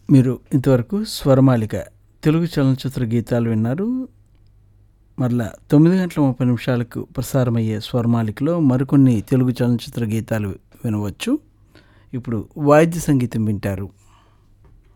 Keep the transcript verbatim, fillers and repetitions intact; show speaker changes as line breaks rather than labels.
మీరు ఇంతవరకు స్వరమాలిక తెలుగు చలనచిత్ర గీతాలు విన్నారు. మరలా తొమ్మిది గంటల ముప్పై నిమిషాలకు ప్రసారమయ్యే స్వరమాలికలో మరికొన్ని తెలుగు చలనచిత్ర గీతాలు వినవచ్చు. ఇప్పుడు వాయిద్య సంగీతం వింటారు.